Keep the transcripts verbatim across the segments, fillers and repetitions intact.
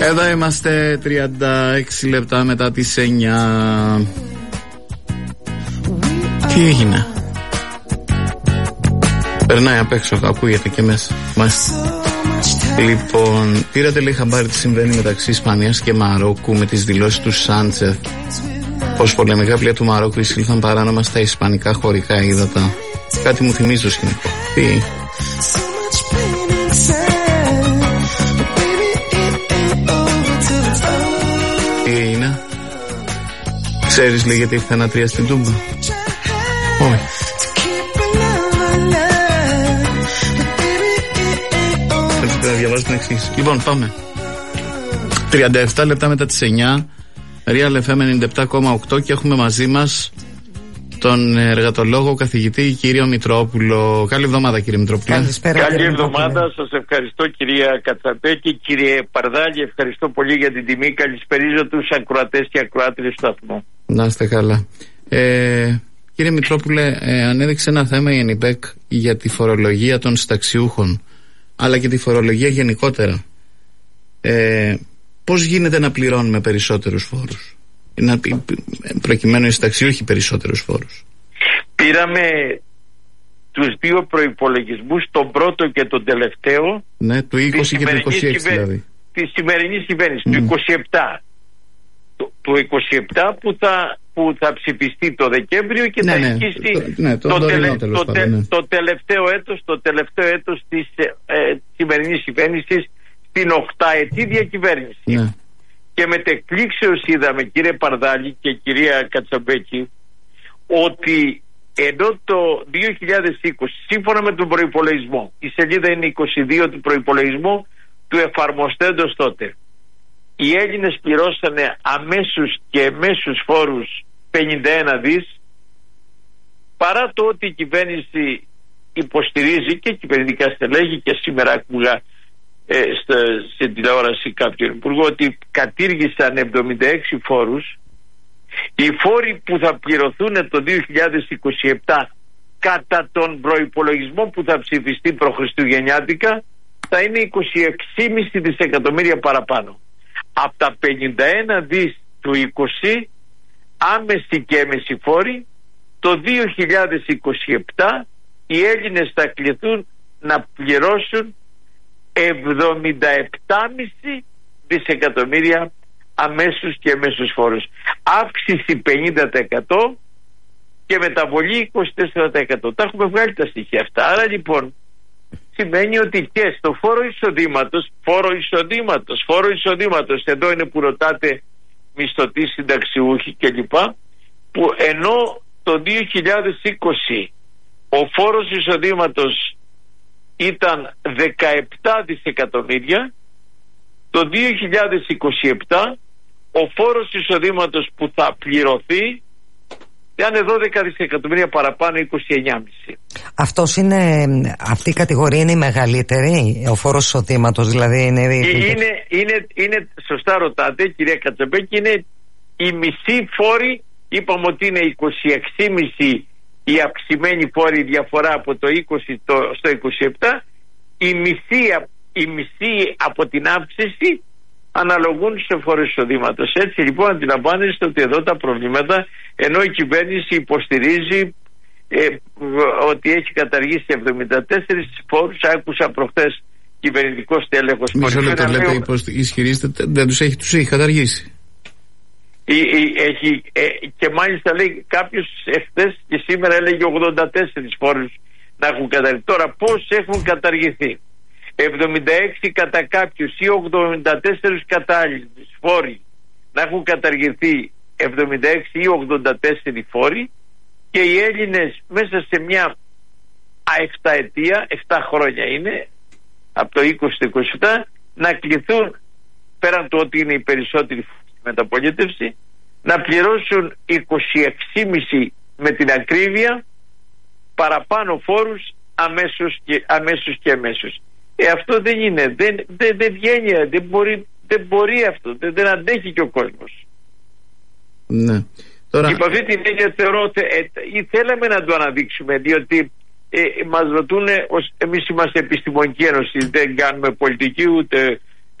Εδώ είμαστε τριάντα έξι λεπτά μετά τις εννιά. Τι έγινε? Περνάει απ' έξω, ακούγεται και μέσα. Μας... Λοιπόν, πήρατε λέει χαμπάρι τι συμβαίνει μεταξύ Ισπανίας και Μαρόκου με τις δηλώσεις του Σάντσεθ πως πολεμικά πλοία του Μαρόκου εισήλθαν παράνομα στα ισπανικά χωρικά ύδατα. Κάτι μου θυμίζει το σκηνικό. Τι? Τι είναι? Ξέρεις λέει γιατί ήρθε ένα τρία στην Τούμπα? Όχι. Πρέπει να διαβάζω την εξήγηση. Λοιπόν, πάμε. τριάντα επτά λεπτά μετά τις εννιά, Real εφ εμ ενενήντα επτά κόμμα οκτώ, και έχουμε μαζί μας τον εργατολόγο καθηγητή κύριο Μητρόπουλο. Καλή εβδομάδα κύριε Μητρόπουλο. Καλησπέρα. Καλή εβδομάδα, σας ευχαριστώ κυρία Κατσαπέκη. Κύριε Παρδάλη, ευχαριστώ πολύ για την τιμή. Καλησπερίζω τους ακροατές και ακροάτριες του σταθμού. Να είστε καλά. Ε, κύριε Μητρόπουλε, ε, ανέδειξε ένα θέμα η ΕΝΙΠΕΚ για τη φορολογία των συνταξιούχων, αλλά και τη φορολογία γενικότερα. Ε, πώς γίνεται να πληρώνουμε περισσότερους φόρους, να, προκειμένου οι συνταξιούχοι περισσότερους φόρους? Πήραμε τους δύο προϋπολογισμούς, τον πρώτο και τον τελευταίο. Ναι, του είκοσι και του είκοσι έξι κυβε... δηλαδή. Τη σημερινή κυβέρνηση, mm. του είκοσι επτά. Το, το είκοσι επτά που θα, που θα ψηφιστεί το Δεκέμβριο και ναι, θα ισχύσει ναι, ναι, το, το, τελε, το, τε, ναι. το τελευταίο έτος, το τελευταίο έτος της ε, σημερινής κυβέρνησης στην οκταετή διακυβέρνηση. Ναι. Και με τεκκλήξεως είδαμε, κύριε Παρδάλη και κυρία Κατσαμπέκη, ότι ενώ το δύο χιλιάδες είκοσι, σύμφωνα με τον προϋπολογισμό, η σελίδα είναι είκοσι δύο του προϋπολογισμού του εφαρμοστέντος τότε, οι Έλληνες πληρώσανε αμέσους και εμέσους φόρους πενήντα ένα δις, παρά το ότι η κυβέρνηση υποστηρίζει και κυβερνητικά στελέχη, και σήμερα άκουγα ε, στο, στην τηλεόραση κάποιον υπουργό ότι κατήργησαν εβδομήντα έξι φόρους. Οι φόροι που θα πληρωθούν το δύο χιλιάδες είκοσι επτά κατά τον προϋπολογισμό που θα ψηφιστεί προχριστουγεννιάτικα θα είναι είκοσι έξι κόμμα πέντε δισεκατομμύρια παραπάνω. Από τα πενήντα ένα δις του είκοσι, άμεση και έμεση φόροι, το δύο χιλιάδες είκοσι επτά οι Έλληνες θα κληθούν να πληρώσουν εβδομήντα επτά κόμμα πέντε δισεκατομμύρια αμέσους και έμεσους φόρους. Αύξηση πενήντα τοις εκατό και μεταβολή είκοσι τέσσερα τοις εκατό. Τα έχουμε βγάλει τα στοιχεία αυτά. Άρα λοιπόν σημαίνει ότι και στο φόρο εισοδήματος, φόρο εισοδήματος, φόρο εισοδήματος, εδώ είναι που ρωτάτε μισθωτοί, συνταξιούχοι κλπ, που ενώ το δύο χιλιάδες είκοσι ο φόρος εισοδήματος ήταν δεκαεπτά δισεκατομμύρια, το δύο χιλιάδες είκοσι επτά ο φόρος εισοδήματος που θα πληρωθεί ήταν δώδεκα δισεκατομμύρια παραπάνω, είκοσι εννιά κόμμα πέντε. Αυτός είναι, αυτή η κατηγορία είναι η μεγαλύτερη, ο φόρος εισοδήματος δηλαδή είναι... Είναι, είναι, είναι σωστά ρωτάτε κυρία Κατσαμπέκη, είναι η μισή φόρη, είπαμε ότι είναι είκοσι έξι κόμμα πέντε η αυξημένη φόρη, διαφορά από το είκοσι στο είκοσι επτά, η μισή, η μισή από την αύξηση αναλογούν σε φόρους εισοδήματος. Έτσι λοιπόν αντιλαμβάνεστε ότι εδώ τα προβλήματα, ενώ η κυβέρνηση υποστηρίζει ε, ότι έχει καταργήσει εβδομήντα τέσσερις φόρους, άκουσα προχτές κυβερνητικό στέλεχος. Μισό λεπτό, λέτε, υποστ... ισχυρίζεται, δεν τους έχει, τους έχει καταργήσει. Η, η, έχει, ε, και μάλιστα λέει κάποιος εχθές και σήμερα έλεγε ογδόντα τέσσερις φόρους να έχουν καταργηθεί. Τώρα πώς έχουν καταργηθεί? εβδομήντα έξι κατά κάποιους ή ογδόντα τέσσερα κατά άλλους φόροι να έχουν καταργηθεί, εβδομήντα έξι ή ογδόντα τέσσερα φόροι, και οι Έλληνες μέσα σε μια επταετία, επτά χρόνια είναι, από το είκοσι στο είκοσι επτά, να κληθούν, πέραν το ότι είναι οι περισσότεροι μεταπολίτευση, να πληρώσουν είκοσι έξι κόμμα πέντε με την ακρίβεια παραπάνω φόρους αμέσως και, αμέσως και αμέσως. Ε, αυτό δεν είναι, δεν, δεν, δεν βγαίνει, δεν μπορεί, δεν μπορεί αυτό, δεν, δεν αντέχει και ο κόσμος. Ναι. Τώρα... Υπό αυτή την έννοια θεωρώ ε, ε, θέλαμε να το αναδείξουμε, διότι ε, μας ρωτούν, ως, εμείς είμαστε επιστημονική ένωση, δεν κάνουμε πολιτική ούτε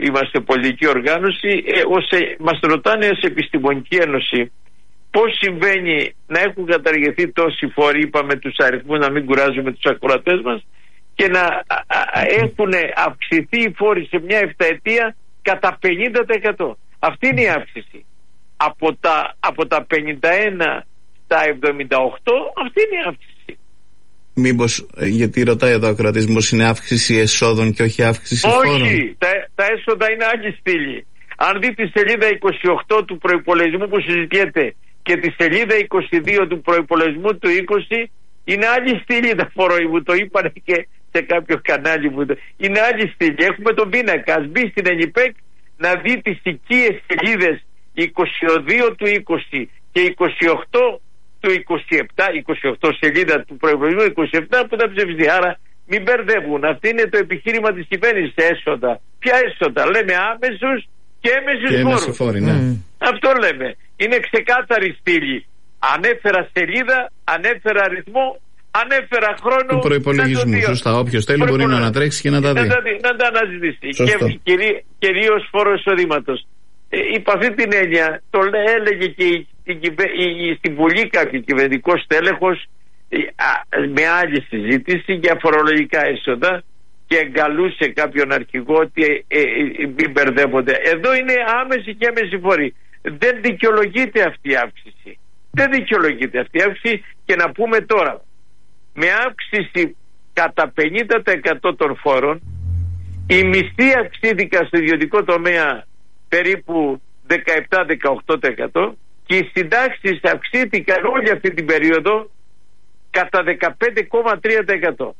είμαστε πολιτική οργάνωση, ε, ως, ε, μας ρωτάνε ως Επιστημονική Ένωση πώς συμβαίνει να έχουν καταργηθεί τόσοι φόροι, είπαμε τους αριθμούς, να μην κουράζουμε τους ακροατές μας, και να α, α, έχουν αυξηθεί οι φόροι σε μια εφταετία κατά πενήντα τοις εκατό. Αυτή είναι η αύξηση. Από τα, από τα πενήντα ένα στα εβδομήντα οκτώ, αυτή είναι η αύξηση. Μήπως, γιατί ρωτάει εδώ ο ακροατής, μήπως είναι αύξηση εσόδων και όχι αύξηση φόρων? Όχι, τα, τα έσοδα είναι άλλη στήλη. Αν δει τη σελίδα είκοσι οκτώ του προϋπολογισμού που συζητιέται και τη σελίδα είκοσι δύο του προϋπολογισμού του είκοσι, είναι άλλη στήλη τα φόροι, μου το είπαν και σε κάποιο κανάλι μου. Είναι άλλη στήλη. Έχουμε τον πίνακα. Ας μπει στην ΕΝΙΠΕΚ να δει τις οικίες σελίδες είκοσι δύο του είκοσι και είκοσι οκτώ του είκοσι επτά, είκοσι οκτώ σελίδα του προϋπολογισμού, είκοσι επτά που θα ψηφιστεί. Άρα μην μπερδεύουν. Αυτό είναι το επιχείρημα της κυβέρνησης. Έσοδα. Ποια έσοδα? Λέμε άμεσους και έμεσους φόρους. Ναι. Mm. Αυτό λέμε. Είναι ξεκάθαρη στήλη. Ανέφερα σελίδα, ανέφερα αριθμό, ανέφερα χρόνο του προϋπολογισμού. Σωστά. Όποιος θέλει μπορεί να ανατρέξει και να τα δει. Να τα, να τα αναζητήσει. Και κυρί, κυρίως φόρο εισοδήματος. Ε, υπ' αυτή την έννοια, το λέ, έλεγε και η, η, η, η, στην Βουλή κάποιο κυβερνητικό στέλεχος με άλλη συζήτηση για φορολογικά έσοδα και εγκαλούσε κάποιον αρχηγό ότι ε, ε, ε, μην μπερδεύονται. Εδώ είναι άμεση και έμεση φόροι. Δεν δικαιολογείται αυτή η αύξηση. Δεν δικαιολογείται αυτή η αύξηση. Και να πούμε τώρα, με αύξηση κατά πενήντα τοις εκατό των φόρων, οι μισθοί αυξήθηκαν στο ιδιωτικό τομέα περίπου δεκαεπτά με δεκαοκτώ τοις εκατό και οι συντάξεις αυξήθηκαν όλη αυτή την περίοδο κατά δεκαπέντε κόμμα τρία τοις εκατό.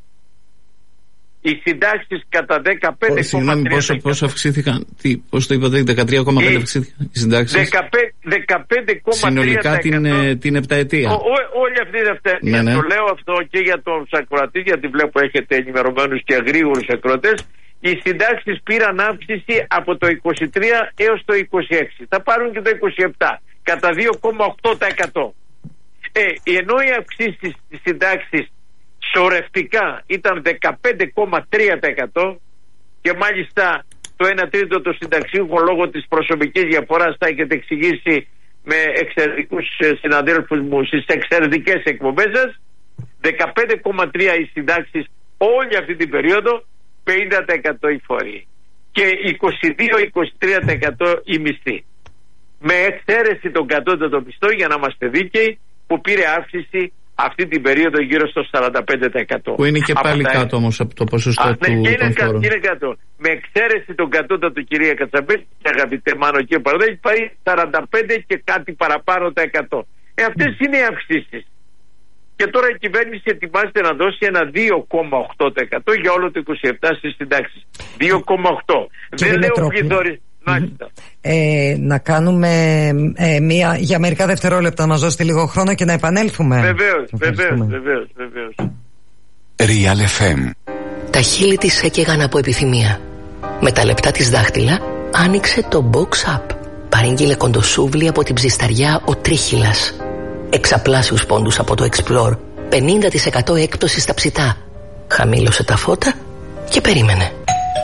Οι συντάξεις κατά δεκαπέντε κόμμα τρία τοις εκατό. Συγγνώμη, πόσο, πόσο αυξήθηκαν, τι, πώς το είπατε, δεκατρία κόμμα πέντε τοις εκατό αυξήθηκαν οι συντάξεις? δεκαπέντε κόμμα τρία τοις εκατό. Συνολικά την, την επταετία. Ο, ό, όλη αυτή την επταετία. Ναι, ναι. Το λέω αυτό και για τους ακροατές, γιατί βλέπω έχετε ενημερωμένους και γρήγορους ακροατές. Οι συντάξεις πήραν αύξηση από το είκοσι τρία έως το είκοσι έξι. Θα πάρουν και το είκοσι επτά κατά δύο κόμμα οκτώ τοις εκατό. Ε, ενώ οι αυξήσεις της συντάξης σωρευτικά ήταν δεκαπέντε κόμμα τρία τοις εκατό και μάλιστα το ένα τρίτο των συνταξιούχων λόγω της προσωπικής διαφοράς, θα έχετε εξηγήσει με εξαιρετικούς συναδέλφους μου στις εξαιρετικές εκπομπές σας, δεκαπέντε κόμμα τρία οι συντάξεις όλη αυτή την περίοδο, πενήντα τοις εκατό οι φόροι και είκοσι δύο με είκοσι τρία τοις εκατό οι μισθοί. Με εξαίρεση τον κατώτατο μισθό, για να είμαστε δίκαιοι, που πήρε αύξηση αυτή την περίοδο γύρω στο σαράντα πέντε τοις εκατό. Που είναι και από πάλι τα... κάτω όμως από το ποσοστό. Α, του, ναι, και είναι, κα, είναι κάτω. Με εξαίρεση τον κατώτατο, κυρία Κατσαμπέλη, αγαπητέ Μάνο και Παραδέ, έχει πάει σαράντα πέντε και κάτι παραπάνω τα εκατό. Ε, αυτές είναι οι αυξήσεις. Και τώρα η κυβέρνηση ετοιμάζεται να δώσει ένα δύο κόμμα οκτώ τοις εκατό για όλο το είκοσι επτά στις συντάξεις. δύο κόμμα οκτώ. Δεν λέω πληθωρισμός. Mm-hmm. Ε, να κάνουμε ε, μία, για μερικά δευτερόλεπτα, να μας δώσετε λίγο χρόνο και να επανέλθουμε. Βεβαίως, βεβαίως, βεβαίως, βεβαίως. Real εφ εμ. Τα χείλη της έκαιγαν από επιθυμία. Με τα λεπτά της δάχτυλα άνοιξε το Box Up. Παρήγγειλε κοντοσούβλι από την ψισταριά ο Τρίχυλας. Εξαπλάσιους πόντους από το Explore. πενήντα τοις εκατό έκπτωση στα ψητά. Χαμήλωσε τα φώτα και περίμενε.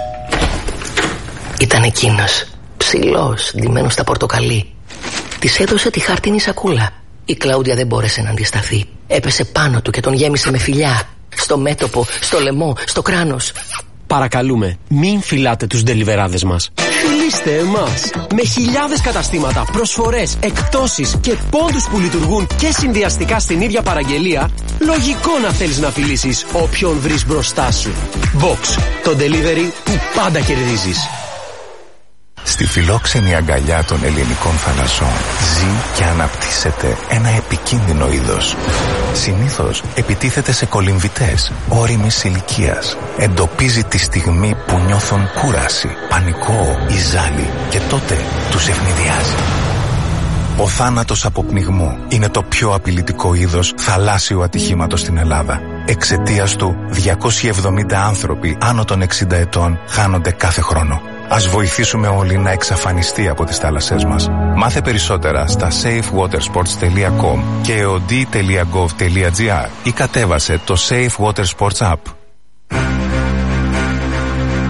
Ήταν εκείνος, ψηλός, ντυμένος στα πορτοκαλί. Της έδωσε τη χάρτινη σακούλα. Η Κλάουδια δεν μπόρεσε να αντισταθεί. Έπεσε πάνω του και τον γέμισε με φιλιά. Στο μέτωπο, στο λαιμό, στο κράνος. Παρακαλούμε, μην φυλάτε τους ντελιβεράδες μας. Φιλήστε εμάς. Με χιλιάδες καταστήματα, προσφορές, εκπτώσεις και πόντους που λειτουργούν και συνδυαστικά στην ίδια παραγγελία, λογικό να θέλεις να φιλήσεις όποιον βρεις μπροστά σου. Box, το delivery που πάντα κερδίζεις. Στη φιλόξενη αγκαλιά των ελληνικών θαλασσών ζει και αναπτύσσεται ένα επικίνδυνο είδος. Συνήθως επιτίθεται σε κολυμβητές ώριμης ηλικίας. Εντοπίζει τη στιγμή που νιώθουν κούραση, πανικό ή ζάλι και τότε τους ευνηδιάζει. Ο θάνατος από πνιγμό είναι το πιο απειλητικό είδος θαλάσσιου ατυχήματος στην Ελλάδα. Εξαιτίας του, διακόσιοι εβδομήντα άνθρωποι άνω των εξήντα ετών χάνονται κάθε χρόνο. Ας βοηθήσουμε όλοι να εξαφανιστεί από τις θάλασσές μας. Μάθε περισσότερα στα safe water sports τελεία com και eod τελεία gov τελεία gr ή κατέβασε το Safe Water Sports App.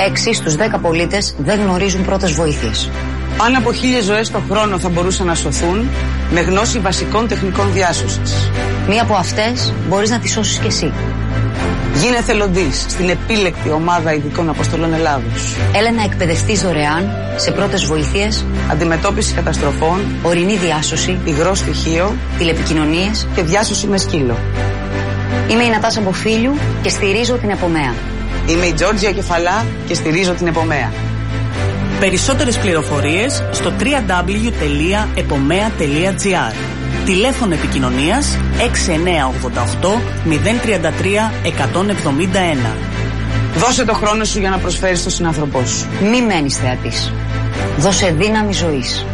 έξι στους δέκα πολίτες δεν γνωρίζουν πρώτες βοήθειες. Πάνω από χίλιες ζωές το χρόνο θα μπορούσαν να σωθούν με γνώση βασικών τεχνικών διάσωσης. Μία από αυτές μπορείς να τη σώσεις κι εσύ. Γίνε εθελοντής στην επίλεκτη ομάδα ειδικών αποστολών Ελλάδος. Έλα να εκπαιδευτείς δωρεάν σε πρώτες βοήθειες, αντιμετώπιση καταστροφών, ορεινή διάσωση, υγρό στοιχείο, τηλεπικοινωνίες και διάσωση με σκύλο. Είμαι η Νατάσα Μποφίλιου και στηρίζω την Επομέα. Είμαι η Τζόρτζια Κεφαλά και στηρίζω την Επομέα. Περισσότερες πληροφορίες στο double-u double-u double-u τελεία επομέα τελεία τζι άρ. Τηλέφωνο επικοινωνίας έξι εννιά οκτώ οκτώ μηδέν τρία τρία εκατόν εβδομήντα ένα. Δώσε το χρόνο σου για να προσφέρεις στον συνάνθρωπό σου. Μη μένεις θεατής. Δώσε δύναμη ζωής.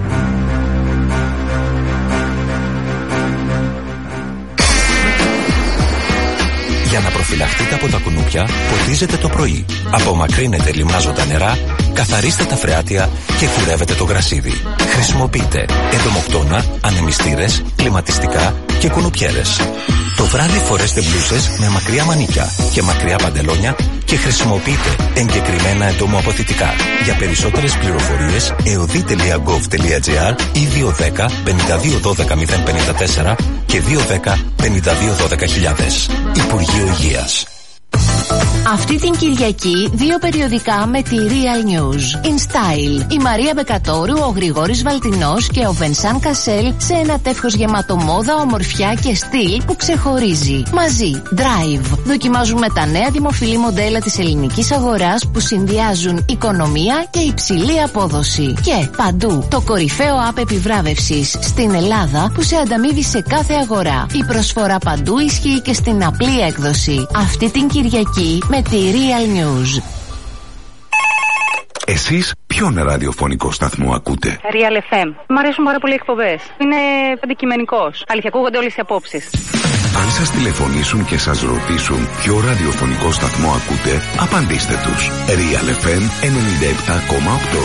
Για να προφυλαχτείτε από τα κουνούπια, ποτίζετε το πρωί. Απομακρύνετε λιμάζοντα νερά, καθαρίστε τα φρεάτια και κουρεύετε το γρασίδι. Χρησιμοποιείτε εντομοκτώνα, ανεμιστήρες, κλιματιστικά και κουνουπιέρες. Το βράδυ φορέστε μπλούσες με μακριά μανίκια και μακριά παντελόνια και χρησιμοποιείτε εγκεκριμένα εντομοαποθητικά. Για περισσότερες πληροφορίες εωδή τελεία γκοβ τελεία τζι άρ ή δύο ένα μηδέν πέντε δύο ένα δύο μηδέν πέντε τέσσερα και δύο ένα πέντε δύο ένα δύο χιλιάδες. Υπουργείο Υγείας. Αυτή την Κυριακή δύο περιοδικά με τη Real News. In Style. Η Μαρία Μπεκατόρου, ο Γρηγόρης Βαλτινός και ο Βενσάν Κασέλ σε ένα τεύχος γεμάτο μόδα, ομορφιά και στυλ που ξεχωρίζει. Μαζί. Drive. Δοκιμάζουμε τα νέα δημοφιλή μοντέλα της ελληνικής αγοράς που συνδυάζουν οικονομία και υψηλή απόδοση. Και παντού. Το κορυφαίο app επιβράβευσης στην Ελλάδα που σε ανταμείβει σε κάθε αγορά. Η προσφορά παντού ισχύει και στην απλή έκδοση. Αυτή την Κυριακή με τη Real News. Εσείς ποιον ραδιοφωνικό σταθμό ακούτε? Real εφ εμ. Μ' αρέσουν πάρα πολύ οι εκπομπές. Είναι αντικειμενικός. Αλήθεια, ακούγονται όλες οι απόψεις. Αν σας τηλεφωνήσουν και σας ρωτήσουν ποιο ραδιοφωνικό σταθμό ακούτε, απαντήστε τους. Real εφ εμ ενενήντα επτά κόμμα οκτώ.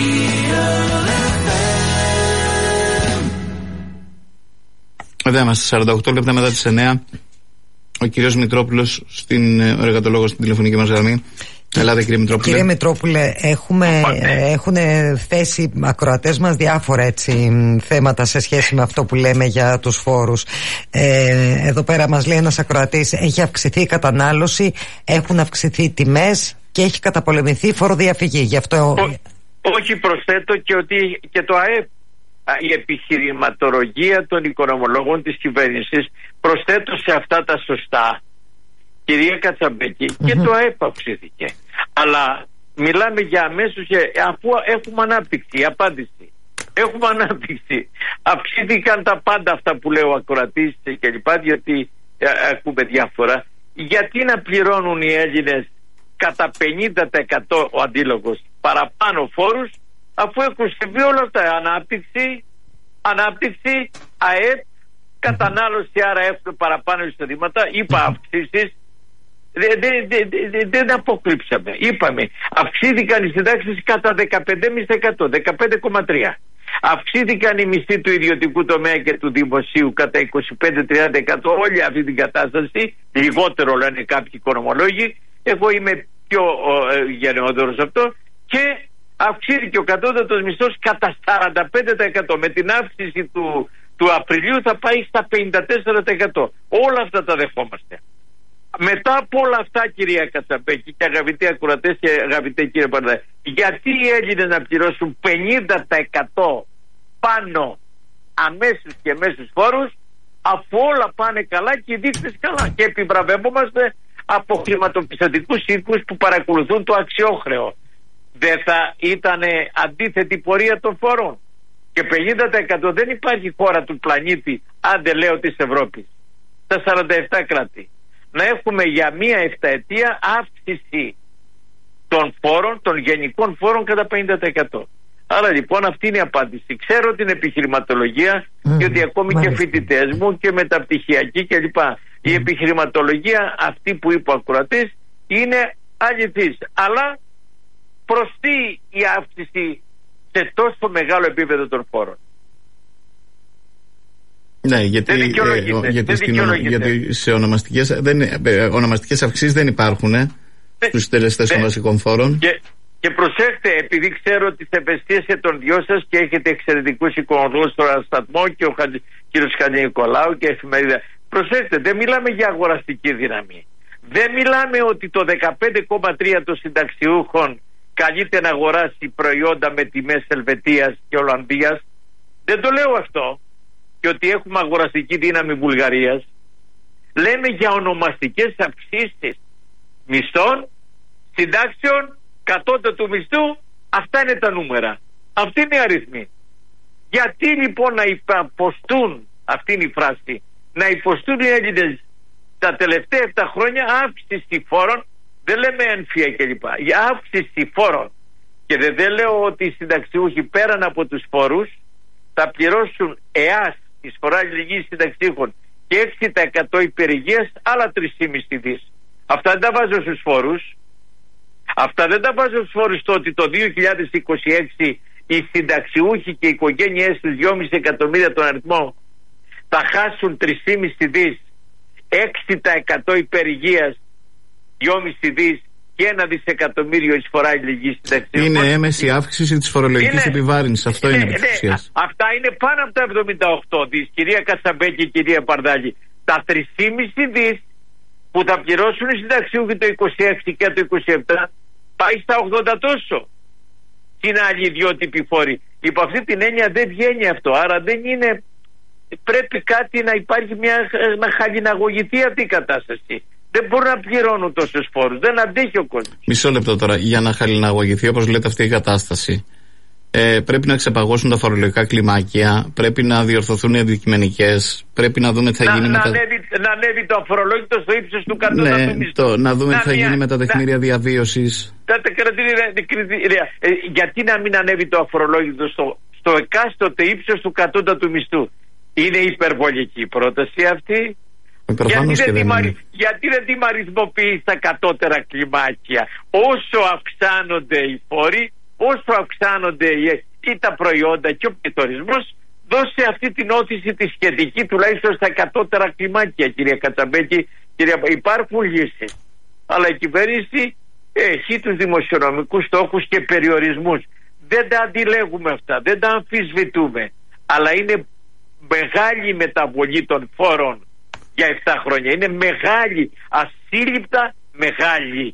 Εδώ είμαστε σαράντα οκτώ λεπτά μετά τις εννιά. Ο κύριος Μητρόπουλος, στην, ο εργατολόγος στην τηλεφωνική μας γραμμή. Ελάτε κύριε Μητρόπουλε. Κύριε Μητρόπουλε, έχουμε, έχουν θέσει ακροατές μας διάφορα έτσι, θέματα σε σχέση με αυτό που λέμε για τους φόρους. Ε, εδώ πέρα μας λέει ένας ακροατής, έχει αυξηθεί η κατανάλωση, έχουν αυξηθεί οι τιμές και έχει καταπολεμηθεί η φοροδιαφυγή. Γι' αυτό... Ό, όχι, προσθέτω και ότι και το ΑΕΠ, η επιχειρηματολογία των οικονομολόγων της κυβέρνησης, προσθέτω σε αυτά τα σωστά, κυρία Κατσαμπέκη, mm-hmm. και το ΑΕΠ αυξήθηκε. Αλλά μιλάμε για αμέσως, αφού έχουμε ανάπτυξη, απάντηση. Έχουμε ανάπτυξη. Αυξήθηκαν τα πάντα αυτά που λέει ο ακροατής και λοιπά, γιατί ακούμε διάφορα. Γιατί να πληρώνουν οι Έλληνες κατά πενήντα τοις εκατό ο αντίλογος παραπάνω φόρους, αφού έχουν συμβεί όλα αυτά? Ανάπτυξη, ανάπτυξη, ΑΕΠ, κατανάλωση, άρα έχουν παραπάνω εισοδήματα, είπα αυξήσεις. Δεν δε, δε, δε, δε αποκρύψαμε. Είπαμε, αυξήθηκαν οι συντάξεις κατά δεκαπέντε κόμμα πέντε τοις εκατό, δεκαπέντε κόμμα τρία τοις εκατό. Αυξήθηκαν οι μισθοί του ιδιωτικού τομέα και του δημοσίου κατά είκοσι πέντε με τριάντα τοις εκατό. Όλη αυτή την κατάσταση, λιγότερο λένε κάποιοι οικονομολόγοι, εγώ είμαι πιο ε, γενναιόδωρος αυτό, και αυξήθηκε ο κατώτατος μισθός κατά σαράντα πέντε τοις εκατό. Με την αύξηση του, του Απριλίου θα πάει στα πενήντα τέσσερα τοις εκατό. Όλα αυτά τα δεχόμαστε. Μετά από όλα αυτά, κυρία Κατσαμπέκη και αγαπητοί ακροατές και αγαπητέ κύριε Παρδά, γιατί οι Έλληνες να πληρώσουν πενήντα τοις εκατό πάνω αμέσως και αμέσως φόρους, αφού όλα πάνε καλά και οι δείκτες καλά, και επιβραβεύομαστε από χρηματοπιστωτικούς οίκους που παρακολουθούν το αξιόχρεο? Δεν θα ήταν αντίθετη πορεία των φόρων? Και πενήντα τοις εκατό δεν υπάρχει χώρα του πλανήτη, αν δεν λέω της Ευρώπης, στα σαράντα επτά κράτη, να έχουμε για μία εφταετία αύξηση των φόρων, των γενικών φόρων κατά πενήντα τοις εκατό. Άρα λοιπόν αυτή είναι η απάντηση. Ξέρω την επιχειρηματολογία, mm, γιατί ακόμη μάλιστα. και φοιτητές μου και μεταπτυχιακοί κλπ. Mm. Η επιχειρηματολογία αυτή που είπε ο ακροατής είναι αληθής. Αλλά προς τι η αύξηση σε τόσο μεγάλο επίπεδο των φόρων? Ναι, γιατί, δεν δικαιολογείται. Ε, γιατί, δεν στην, γιατί σε ονομαστικές, δεν, ε, ονομαστικές αυξήσεις δεν υπάρχουν. Ε. στους συντελεστές των βασικών φόρων. Και, και προσέχτε, επειδή ξέρω ότι θα ευαισθήσετε τον δυο σας και έχετε εξαιρετικούς οικονομικούς στον σταθμό και ο κ. Χατζηνικολάου και εφημερίδα. Προσέχτε, δεν μιλάμε για αγοραστική δύναμη. Δεν μιλάμε ότι το δεκαπέντε κόμμα τρία των συνταξιούχων καλείται να αγοράσει προϊόντα με τιμές Ελβετίας και Ολλανδίας. Δεν το λέω αυτό. Και ότι έχουμε αγοραστική δύναμη Βουλγαρίας. Λέμε για ονομαστικές αυξήσεις μισθών, συντάξεων, κατώτατου μισθού. Αυτά είναι τα νούμερα. Αυτή είναι η αριθμή. Γιατί λοιπόν να υποστούν, αυτή είναι η φράση, να υποστούν οι Έλληνες τα τελευταία επτά χρόνια αύξηση φόρων, δεν λέμε έμφυα κλπ. Για αύξηση φόρων. Και δεν, δεν λέω ότι οι συνταξιούχοι πέραν από τους φόρους θα πληρώσουν ΕΑΣ, εισφορά αλληλεγγύης συνταξιούχων, και έξι τοις εκατό υπερηγείας, άλλα τρία κόμμα πέντε δις. Αυτά δεν τα βάζω στους φόρους. Αυτά δεν τα βάζω στους φόρους το ότι το δύο χιλιάδες είκοσι έξι οι συνταξιούχοι και οι οικογένειές τους δυόμισι εκατομμύρια τον αριθμό θα χάσουν τρία κόμμα πέντε δις, έξι τοις εκατό υπερηγείας, δυόμισι δις και ένα δισεκατομμύριο εισφορά αλληλεγγύης συνταξιούχων. Είναι έμεση αύξηση της φορολογικής επιβάρυνσης. Αυτό είναι, είναι ναι, ναι, αυτά είναι πάνω από τα εβδομήντα οκτώ δις, κυρία Κατσαμπέκη και κυρία Παρδάλη. Τα τρία κόμμα πέντε δις που θα πληρώσουν οι συνταξιούχοι το είκοσι έξι και το είκοσι επτά πάει στα ογδόντα τόσο. Και είναι άλλοι ιδιότυποι φόροι. Υπό αυτή την έννοια δεν βγαίνει αυτό. Άρα δεν είναι. Πρέπει κάτι να υπάρχει, μια, να χαλιναγωγηθεί αυτή η κατάσταση. Δεν μπορούν να πληρώνουν τόσους φόρους. Δεν αντέχει ο κόσμος. Μισό λεπτό τώρα. Για να χαλιναγωγηθεί, όπως λέτε, αυτή η κατάσταση, ε, πρέπει να ξεπαγώσουν τα φορολογικά κλιμάκια, πρέπει να διορθωθούν οι αντικειμενικές, πρέπει να δούμε τι θα να, γίνει να, με τα... ανέβει, να ανέβει το αφορολόγητο στο ύψος του κατώτατου ναι, μισθού. Το, να δούμε να, τι θα μια, γίνει με τα τεχνήρια να, διαβίωσης. Τα κριτήρια. Ε, γιατί να μην ανέβει το αφορολόγητο στο, στο εκάστοτε ύψος του κατώτατου μισθού? Είναι υπερβολική η πρόταση αυτή. Γιατί δεν, δεν μαρι... γιατί δεν τη αριθμοποιεί στα κατώτερα κλιμάκια? Όσο αυξάνονται οι φόροι, όσο αυξάνονται ή τα προϊόντα και ο πληθωρισμός, δώσε αυτή την όθηση τη σχετική τουλάχιστον στα κατώτερα κλιμάκια, κυρία Κατσαμπέκη. Κυρία... Υπάρχουν λύσεις. Αλλά η κυβέρνηση έχει τους δημοσιονομικούς στόχους και περιορισμούς. Δεν τα αντιλέγουμε αυτά, δεν τα αμφισβητούμε. Αλλά είναι μεγάλη μεταβολή των φόρων για επτά χρόνια. Είναι μεγάλη, ασύλληπτα μεγάλη.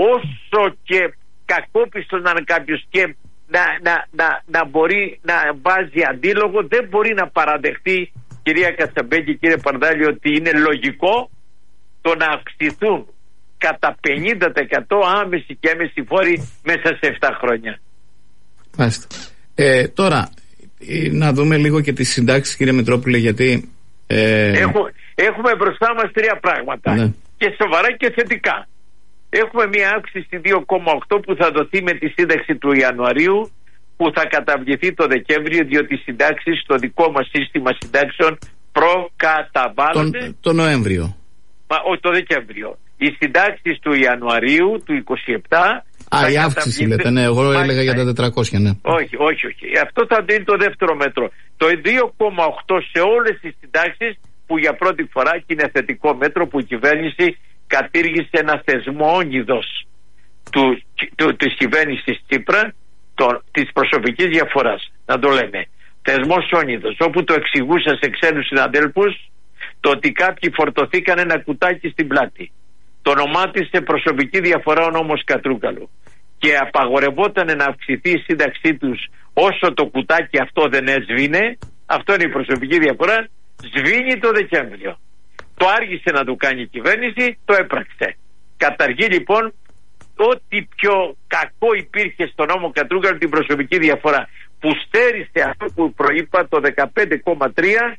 Όσο και κακόπιστος να είναι κάποιος και να, να, να, να μπορεί να βάζει αντίλογο, δεν μπορεί να παραδεχτεί, κυρία Κατσαμπέκη, κύριε Παρδάλη, ότι είναι λογικό το να αυξηθούν κατά πενήντα τοις εκατό άμεση και έμεση φόροι μέσα σε επτά χρόνια. Μάλιστα. Ε, τώρα, να δούμε λίγο και τις συντάξεις, κύριε Μητρόπουλε, γιατί... Ε... Έχουμε, έχουμε μπροστά μας τρία πράγματα, ναι, και σοβαρά και θετικά. Έχουμε μια αύξηση δύο κόμμα οκτώ που θα δοθεί με τη σύνταξη του Ιανουαρίου, που θα καταβληθεί το Δεκέμβριο, διότι οι συντάξεις στο δικό μας σύστημα συντάξεων προκαταβάλλονται τον, το Νοέμβριο. Μα, όχι, το Δεκέμβριο. Οι συντάξεις του Ιανουαρίου του είκοσι επτά. Α, η αύξηση λέτε, ναι, εγώ Μάλιστα. έλεγα για τα τετρακόσια, ναι. Όχι, όχι, όχι. Αυτό θα είναι το δεύτερο μέτρο. Το δύο κόμμα οκτώ σε όλες τις συντάξεις, που για πρώτη φορά, και είναι θετικό μέτρο, που η κυβέρνηση κατήργησε ένα θεσμό όνειδος του, του, της κυβέρνησης Τσίπρα, το, της προσωπικής διαφοράς, να το λέμε. Θεσμός όνειδος, όπου το εξηγούσα σε ξένους συναδέλφους, το ότι κάποιοι φορτωθήκαν ένα κουτάκι στην πλάτη. Το ονομάτισε προσωπική διαφορά ο νόμος Κατρούγκαλου. Και απαγορευόταν να αυξηθεί η σύνταξή τους όσο το κουτάκι αυτό δεν έσβηνε. Αυτό είναι η προσωπική διαφορά. Σβήνει το Δεκέμβριο. Το άργησε να το κάνει η κυβέρνηση, το έπραξε. Καταργεί λοιπόν ό,τι πιο κακό υπήρχε στο νόμο Κατρούγκαλου, την προσωπική διαφορά, που στέρισε αυτό που προείπα, το δεκαπέντε κόμμα τρία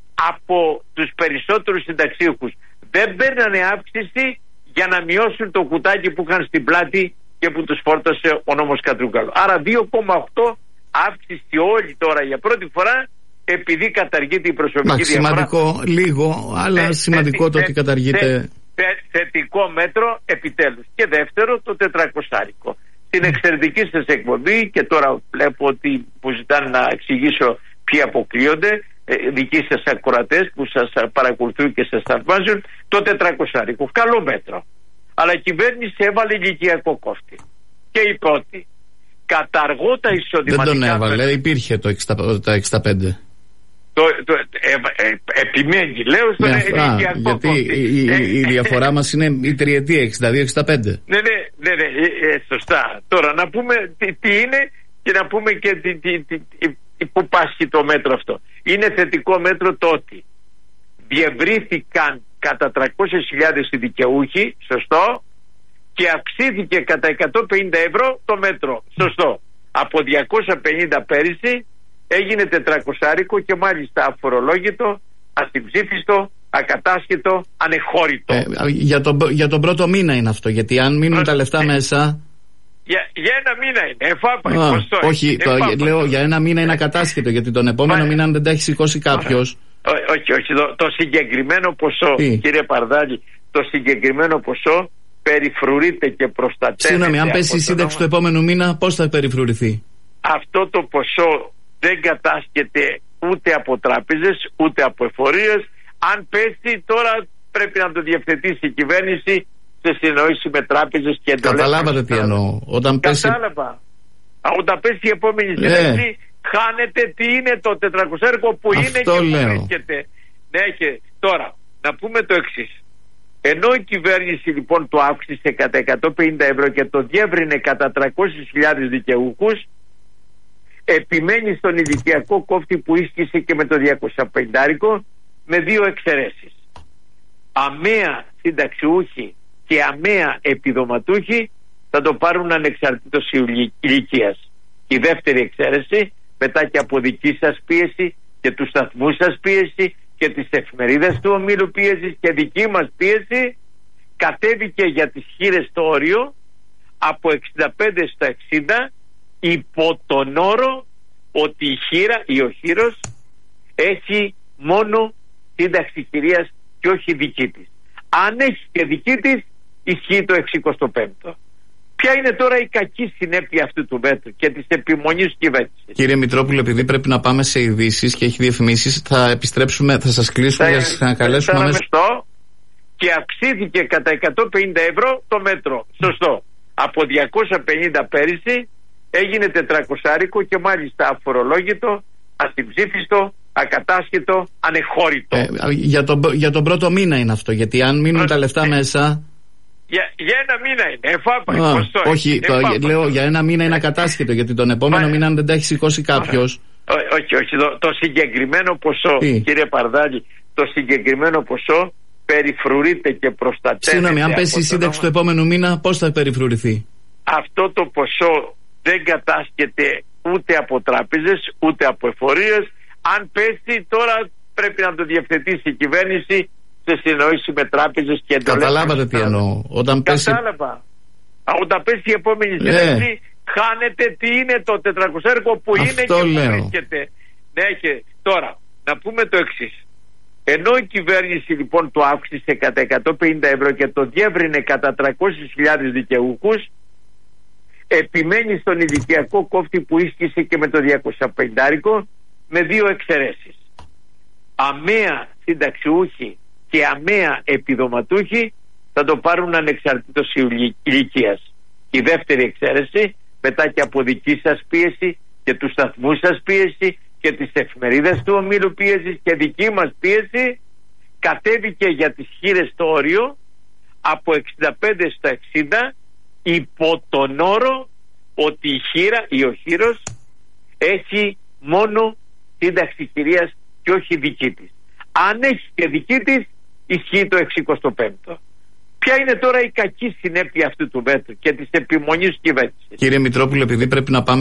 από τους περισσότερους συνταξίουχους. Δεν παίρνανε αύξηση για να μειώσουν το κουτάκι που είχαν στην πλάτη και που τους φόρτωσε ο νόμος Κατρούγκαλου. Άρα δύο κόμμα οκτώ αύξηση όλοι τώρα για πρώτη φορά, επειδή καταργείται η προσωπική Μάχη, διαφορά. Σημαντικό λίγο, αλλά θε, σημαντικό θε, το ότι καταργείται. Θε, θε, θετικό μέτρο επιτέλους. Και δεύτερο, το τετρακοσάρικο. Στην εξαιρετική σας εκπομπή, και τώρα βλέπω ότι που ζητάνε να εξηγήσω ποιοι αποκλείονται, ε, δικοί σας ακροατές που σας παρακολουθούν και σας θαυμάζουν, το τετρακοσάρικο. Καλό μέτρο. Αλλά η κυβέρνηση έβαλε ηλικιακό κόφτη και είπε ότι καταργώ τα εισοδηματικά. Δεν τον έβαλε, υπήρχε το εξήντα πέντε. Το, το, ε, ε, επιμένει, λέω στον ναι, ηλικιακό γιατί κόφτη. Η, η, η διαφορά μας είναι η τριετία, εξήντα δύο εξήντα πέντε. Ναι, ναι, ναι, ναι ε, ε, σωστά. Τώρα να πούμε τι, τι είναι και να πούμε και τι, τι, τι, τι, που πάσχει το μέτρο αυτό. Είναι θετικό μέτρο το ότι διευρύθηκαν κατά τριακόσιες χιλιάδες οι δικαιούχοι, σωστό, και αυξήθηκε κατά εκατόν πενήντα ευρώ το μέτρο, σωστό. Από διακόσια πενήντα πέρυσι έγινε τετρακόσια και μάλιστα αφορολόγητο, ατιμψήφιστο, ακατάσχετο, ανεχώρητο. Ε, για, τον, για τον πρώτο μήνα είναι αυτό, γιατί αν μείνουν τα λεφτά ε, μέσα... Για, για ένα μήνα είναι, εφάπα, Α, ποσό, όχι, το, λέω για ένα μήνα είναι ακατάσχετο, γιατί τον επόμενο Μα, μήνα αν δεν τα έχει σηκώσει κάποιος... Όχι, όχι, το, το συγκεκριμένο ποσό, Τι? κύριε Παρδάλη, το συγκεκριμένο ποσό περιφρουρείται και προστατεύεται. Συγγνώμη, αν πέσει η σύνταξη του επόμενου μήνα, πώς θα περιφρουρηθεί? Αυτό το ποσό δεν κατάσχεται ούτε από τράπεζες, ούτε από εφορίες. Αν πέσει, τώρα πρέπει να το διευθετήσει η κυβέρνηση σε συνεννόηση με τράπεζες και εντολές. Καταλάβατε τι εννοώ. Όταν πέσει... Κατάλαβα. Όταν πέσει η επόμενη σύνταξη, ε. χάνεται τι είναι το τετρακόσια που είναι Αυτό και που λέω. βρίσκεται. Ναι, και τώρα, να πούμε το εξής. Ενώ η κυβέρνηση λοιπόν το αύξησε κατά εκατόν πενήντα ευρώ και το διεύρυνε κατά τριακόσιες χιλιάδες δικαιούχους, επιμένει στον ηλικιακό κόφτη που ίσχυσε και με το διακόσια πενήντα με δύο εξαιρέσεις. Αμαία συνταξιούχοι και αμαία επιδοματούχοι θα το πάρουν ανεξαρτήτως ηλικίας. Η δεύτερη εξαίρεση, μετά και από δική σας πίεση και του σταθμού σας πίεση και τις εφημερίδες του ομίλου πίεσης και δική μας πίεση, κατέβηκε για τις χήρες το όριο από εξήντα πέντε στα εξήντα, υπό τον όρο ότι η χήρα ή ο χείρος έχει μόνο σύνταξη χειρίας και όχι δική της. Αν έχει και δική της, ισχύει το εξηκοστό πέμπτο. Ποια είναι τώρα η κακή συνέπεια αυτού του μέτρου και της επιμονής της κυβέρνησης? Κύριε Μητρόπουλο, επειδή πρέπει να πάμε σε ειδήσεις και έχει διαφημίσεις, θα επιστρέψουμε, θα σας κλείσουμε για να σας ανακαλέσουμε αμέσως. Και αυξήθηκε κατά εκατόν πενήντα ευρώ το μέτρο. Σωστό. Από διακόσια πενήντα πέρυσι έγινε τετρακόσια και μάλιστα αφορολόγητο, ατιμψήφιστο, ακατάσχετο, ανεχώρητο. Ε, για, τον, για τον πρώτο μήνα είναι αυτό, γιατί αν μείνουν Προς... τα λεφτά ε, μέσα... Για, για ένα μήνα είναι, εφάπα. Α, ποσό, όχι, το, εφάπα. Λέω για ένα μήνα είναι ακατάσχετο, γιατί τον επόμενο Μα... μήνα αν δεν τα έχει σηκώσει κάποιος... Όχι, όχι, το, το συγκεκριμένο ποσό, Τι? κύριε Παρδάλη, το συγκεκριμένο ποσό περιφρουρείται και προστατεύεται. Συγγνώμη, αν πέσει η σύνταξη του επόμενου μήνα, πώς θα περιφρουρηθεί? Αυτό το ποσό δεν κατάσχεται ούτε από τράπεζες, ούτε από εφορίες. Αν πέσει, τώρα πρέπει να το διευθετήσει η κυβέρνηση σε συνεννόηση με τράπεζες και εντολές. Καταλάβατε τι εννοώ. Όταν πέσει... Κατάλαβα. Όταν πέσει η επόμενη σύνταξη, ε. χάνεται τι είναι το τετρακόσια που Αυτό είναι και λέω. που βρίσκεται. Ναι, και τώρα, να πούμε το εξής. Ενώ η κυβέρνηση λοιπόν το αύξησε κατά εκατόν πενήντα ευρώ και το διεύρυνε κατά τριακόσιες χιλιάδες δικαιούχους, επιμένει στον ηλικιακό κόφτη που ίσχυσε και με το διακόσια πενήντα με δύο εξαιρέσεις. Αμαία συνταξιούχοι και αμαία επιδοματούχοι θα το πάρουν ανεξαρτήτως ηλικίας. Η δεύτερη εξαίρεση, μετά και από δική σας πίεση και του σταθμού σας πίεση και τις εφημερίδες του ομίλου πίεσης και δική μας πίεση, κατέβηκε για τις χήρες το όριο από εξήντα πέντε στα εξήντα, υπό τον όρο ότι η χήρα ή ο χείρος έχει μόνο σύνταξη χειρίας και όχι δική της. Αν έχει και δική της, ισχύει το εξηκοστό πέμπτο. Ποια είναι τώρα η κακή συνέπεια αυτού του μέτρου και της επιμονής κυβέρνησης? Κύριε Μητρόπουλο, επειδή πρέπει να πάμε